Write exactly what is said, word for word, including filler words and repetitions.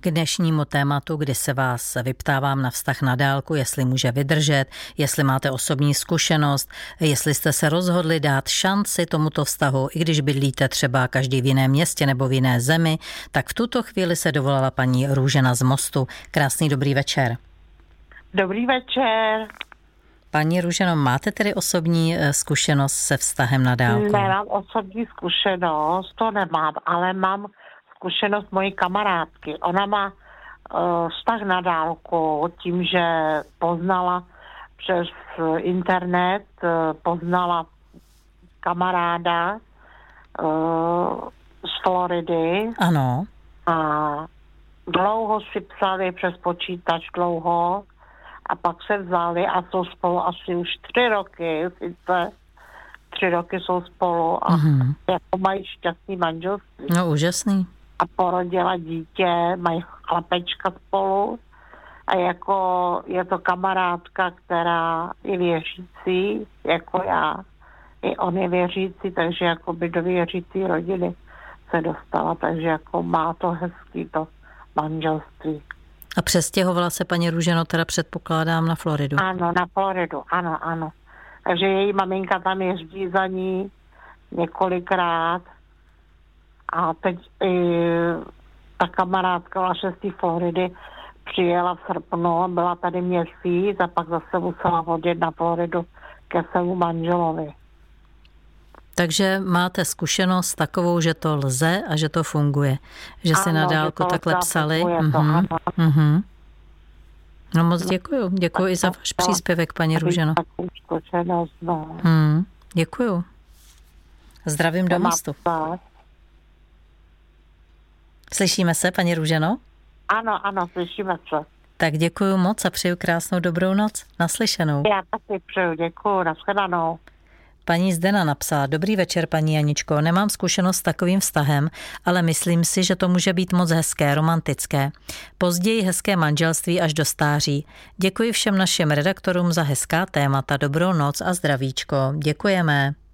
K dnešnímu tématu, kdy se vás vyptávám na vztah na dálku, jestli může vydržet, jestli máte osobní zkušenost, jestli jste se rozhodli dát šanci tomuto vztahu, i když bydlíte třeba každý v jiném městě nebo v jiné zemi, tak v tuto chvíli se dovolala paní Růžena z Mostu. Krásný dobrý večer. Dobrý večer. Paní Růženo, máte tedy osobní zkušenost se vztahem na dálku? Nemám osobní zkušenost, to nemám, ale mám zkušenost mojí kamarádky. Ona má uh, vztah na dálku tím, že poznala přes internet, uh, poznala kamaráda uh, z Floridy. Ano. A dlouho si psali přes počítač, dlouho. A pak se vzali a jsou spolu asi už tři roky, sice tři roky jsou spolu a mm-hmm. jako mají šťastný manželství. No úžasný. A porodila dítě, mají chlapečka spolu a jako je to kamarádka, která je věřící, jako já. I on je věřící, takže jako by do věřící rodiny se dostala, takže jako má to hezký to manželství. A přestěhovala se paní Růženo, teda předpokládám, na Floridu. Ano, na Floridu, ano, ano. Takže její maminka tam jezdí za ní několikrát a teď i ta kamarádka vlastně z té Floridy přijela v srpnu, byla tady měsíc a pak zase musela odjet na Floridu ke svému manželovi. Takže máte zkušenost takovou, že to lze a že to funguje. Že si na dálku takhle psali. Mm-hmm. Mm-hmm. No moc děkuju. Děkuju i za váš příspěvek, paní Růženo. Hmm, děkuju. Zdravím do Mostu. Slyšíme se, paní Růženo? Ano, ano, slyšíme se. Tak děkuju moc a přeju krásnou dobrou noc. Naslyšenou. Já taky přeju, děkuju, nashledanou. Paní Zdena napsala: Dobrý večer, paní Janičko, nemám zkušenost s takovým vztahem, ale myslím si, že to může být moc hezké, romantické. Později hezké manželství až do stáří. Děkuji všem našim redaktorům za hezká témata, dobrou noc a zdravíčko. Děkujeme.